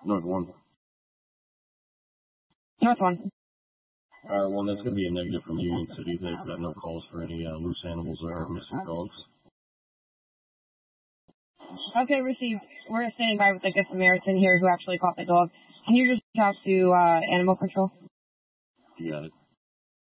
North 1. North 1. Alright, well, that's going to be a negative from Union City. They've got no calls for any loose animals or missing dogs. Okay, received. We're standing by with the Good Samaritan here who actually caught the dog. Can you just talk to Animal Control? You got it.